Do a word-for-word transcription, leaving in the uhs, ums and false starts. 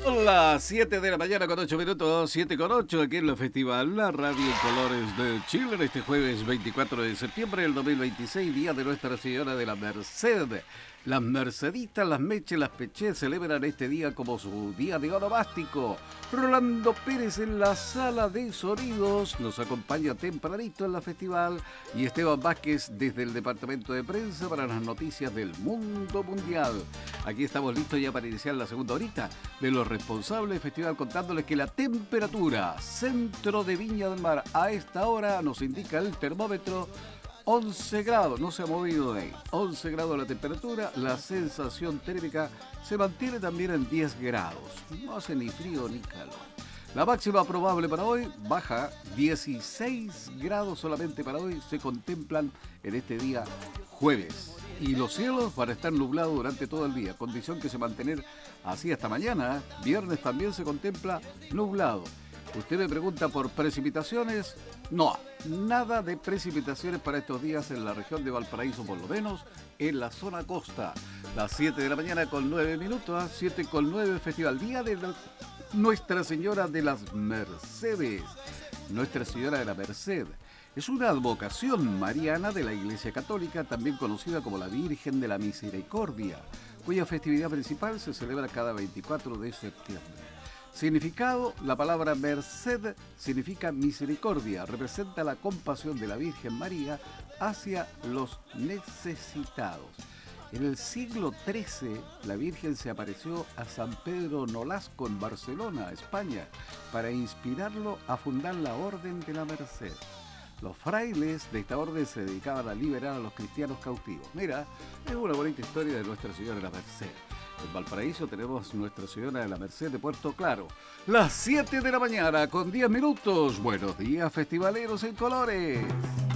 Las siete de la mañana con ocho minutos, siete con ocho aquí en la Festival, la radio en colores de Chile, en este jueves veinticuatro de septiembre del dos mil veintiséis, día de Nuestra Señora de la Merced. Las mercedistas, las meches, las peché celebran este día como su día de onomástico. Rolando Pérez en la sala de sonidos nos acompaña tempranito en la Festival y Esteban Vázquez desde el departamento de prensa para las noticias del mundo mundial. Aquí estamos listos ya para iniciar la segunda horita de los responsables del festival, contándoles que la temperatura centro de Viña del Mar a esta hora nos indica el termómetro once grados, no se ha movido de ahí, once grados la temperatura, la sensación térmica se mantiene también en diez grados, no hace ni frío ni calor. La máxima probable para hoy baja dieciséis grados solamente para hoy, se contemplan en este día jueves. Y los cielos van a estar nublados durante todo el día, condición que se mantener así hasta mañana. Viernes también se contempla nublado. Usted me pregunta por precipitaciones. No, nada de precipitaciones para estos días en la región de Valparaíso, por lo menos en la zona costa. Las siete de la mañana con nueve minutos, siete con nueve, Festival Día de la Nuestra Señora de las Mercedes. Nuestra Señora de la Merced es una advocación mariana de la Iglesia Católica, también conocida como la Virgen de la Misericordia, cuya festividad principal se celebra cada veinticuatro de septiembre. Significado: la palabra merced significa misericordia, representa la compasión de la Virgen María hacia los necesitados. En el siglo trece, la Virgen se apareció a San Pedro Nolasco en Barcelona, España, para inspirarlo a fundar la Orden de la Merced. Los frailes de esta orden se dedicaban a liberar a los cristianos cautivos. Mira, es una bonita historia de Nuestra Señora de la Merced. En Valparaíso tenemos Nuestra Señora de la Merced de Puerto Claro. Las siete de la mañana con diez minutos. Buenos días, festivaleros en colores.